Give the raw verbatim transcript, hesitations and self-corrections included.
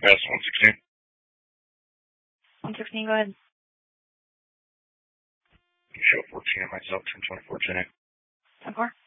Yes, one sixteen. one sixteen, go ahead. Show fourteen on myself, turn twenty-four, ten eight. ten four.